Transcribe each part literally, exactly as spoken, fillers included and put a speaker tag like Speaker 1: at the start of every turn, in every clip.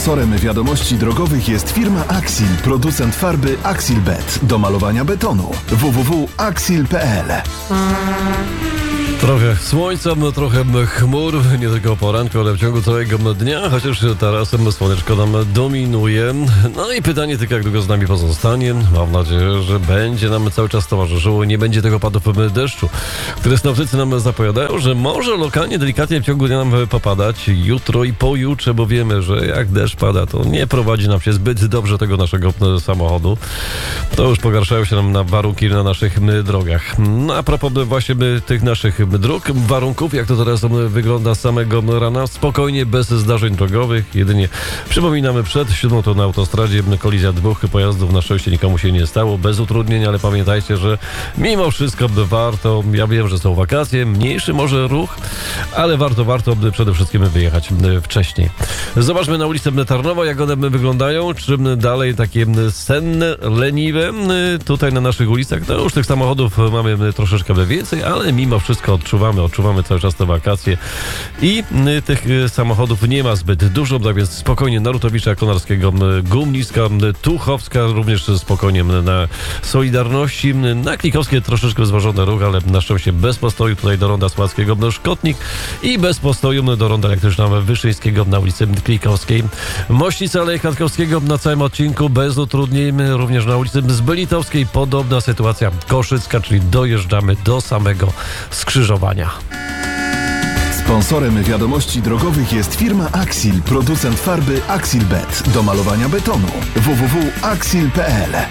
Speaker 1: Sponsorem wiadomości drogowych jest firma Axil, producent farby Axilbet do malowania betonu. w w w kropka axil kropka p l.
Speaker 2: Trochę słońca, trochę chmur, nie tylko poranku, ale w ciągu całego dnia, chociaż teraz słoneczko nam dominuje. No i pytanie tylko, jak długo z nami pozostanie. Mam nadzieję, że będzie nam cały czas towarzyszyło, nie będzie tego padów deszczu, które synoptycy nam zapowiadają, że może lokalnie, delikatnie w ciągu dnia nam popadać jutro i pojutrze, bo wiemy, że jak deszcz pada, to nie prowadzi nam się zbyt dobrze tego naszego samochodu. To już pogarszają się nam na warunki na naszych drogach. No a propos właśnie tych naszych dróg, warunków, jak to teraz wygląda z samego rana, spokojnie, bez zdarzeń drogowych, jedynie przypominamy przed siódmą to na autostradzie kolizja dwóch pojazdów, na szczęście nikomu się nie stało, bez utrudnień, ale pamiętajcie, że mimo wszystko warto, ja wiem, że są wakacje, mniejszy może ruch, ale warto, warto przede wszystkim wyjechać wcześniej. Zobaczmy na ulicę Tarnowa, jak one wyglądają, czy dalej takie senne, leniwe, tutaj na naszych ulicach, no już tych samochodów mamy troszeczkę więcej, ale mimo wszystko odczuwamy, odczuwamy cały czas te wakacje i tych samochodów nie ma zbyt dużo, tak więc spokojnie na Rutowicza Konarskiego, Gumniska, Tuchowska, również spokojnie na Solidarności, na Klikowskie troszeczkę zważony ruch, ale na szczęście bez postoju tutaj do Ronda Słackiego, Szkotnik i bez postoju do Ronda Elektrycznego Wyszyńskiego na ulicy Klikowskiej. Mościca Aleje Kwiatkowskiego na całym odcinku bez utrudnień, również na ulicy Zbylitowskiej podobna sytuacja. Koszycka, czyli dojeżdżamy do samego skrzyżowania.
Speaker 1: Sponsorem wiadomości drogowych jest firma Axil, producent farby Axilbet do malowania betonu. w w w kropka axil kropka p l.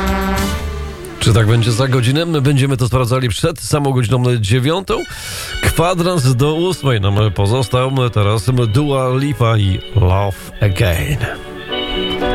Speaker 2: Czy tak będzie za godzinę? My będziemy to sprawdzali przed samą godziną dziewiątą. Kwadrans do ósmej nam pozostał. Teraz Dua Lipa i Love Again.